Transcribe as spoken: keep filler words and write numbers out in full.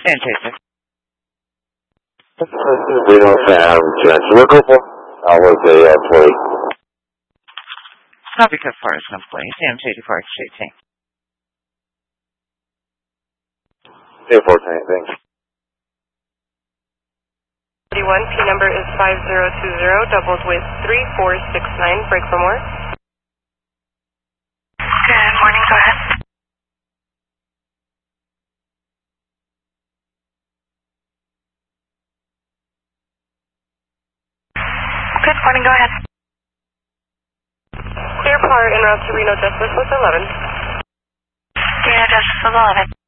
Fantastic. We don't have insurance. We're good for. I was a employee. Copy code for us, employee. C M T eighty-four X J T. eighty-four, thanks. thirty-one, P number is five zero two zero, doubled with three four six nine. Break for more. Good morning, go ahead. Good morning, go ahead. Clear par en route to Reno Justice with eleven. Reno Justice with eleven.